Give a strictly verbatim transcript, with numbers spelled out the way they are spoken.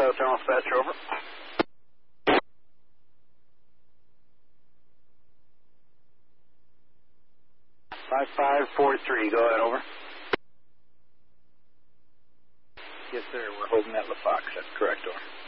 South Town Dispatcher, over. five five four three, go ahead, over. Yes, sir, we're holding at LaFox, that's correct, over.